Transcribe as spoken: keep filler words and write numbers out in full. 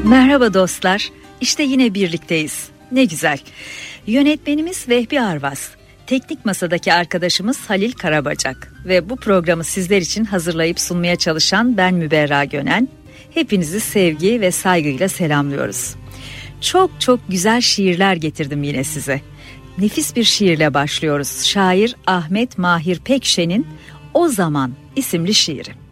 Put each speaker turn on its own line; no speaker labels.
Merhaba dostlar, işte yine birlikteyiz. Ne güzel. Yönetmenimiz Vehbi Arvaz, teknik masadaki arkadaşımız Halil Karabacak ve bu programı sizler için hazırlayıp sunmaya çalışan ben Müberra Gönen. Hepinizi sevgi ve saygıyla selamlıyoruz. Çok çok güzel şiirler getirdim yine size. Nefis bir şiirle başlıyoruz. Şair Ahmet Mahir Pekşen'in O Zaman isimli şiiri.